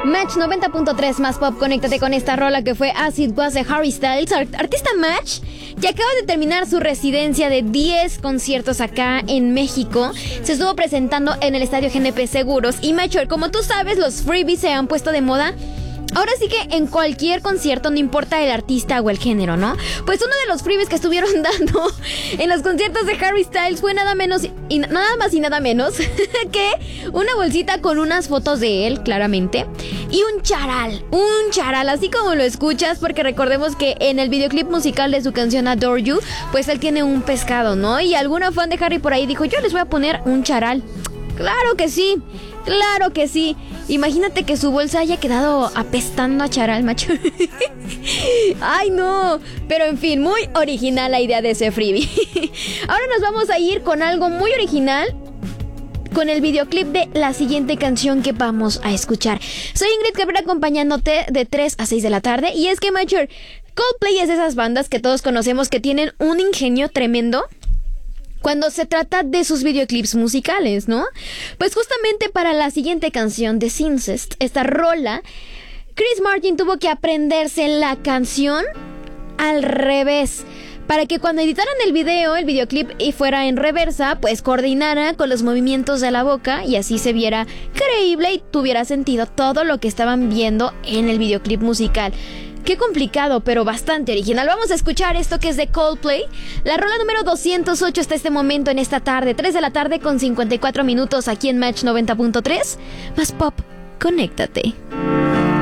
Match 90.3 más pop, conéctate con esta rola que fue As It Was de Harry Styles, artista Match, que acaba de terminar su residencia de 10 conciertos acá en México. Se estuvo presentando en el estadio GNP Seguros. Y Matcher, como tú sabes, los freebies se han puesto de moda. Ahora sí que en cualquier concierto, no importa el artista o el género, ¿no? Pues uno de los freebies que estuvieron dando en los conciertos de Harry Styles fue nada más y nada menos que una bolsita con unas fotos de él, claramente, y un charal, así como lo escuchas, porque recordemos que en el videoclip musical de su canción Adore You, pues él tiene un pescado, ¿no? Y alguna fan de Harry por ahí dijo, yo les voy a poner un charal. Claro que sí. Imagínate que su bolsa haya quedado apestando a charal, macho. Ay, no. Pero en fin, muy original la idea de ese freebie. Ahora nos vamos a ir con algo muy original, con el videoclip de la siguiente canción que vamos a escuchar. Soy Ingrid Cabrera, acompañándote de 3 a 6 de la tarde. Y es que, macho, Coldplay es de esas bandas que todos conocemos que tienen un ingenio tremendo cuando se trata de sus videoclips musicales, ¿no? Pues justamente para la siguiente canción de Incest, esta rola, Chris Martin tuvo que aprenderse la canción al revés, para que cuando editaran el videoclip y fuera en reversa, pues coordinara con los movimientos de la boca y así se viera creíble y tuviera sentido todo lo que estaban viendo en el videoclip musical. Qué complicado, pero bastante original. Vamos a escuchar esto que es de Coldplay. La rola número 208 hasta este momento en esta tarde, 3 de la tarde con 54 minutos aquí en Match 90.3. Más pop, conéctate.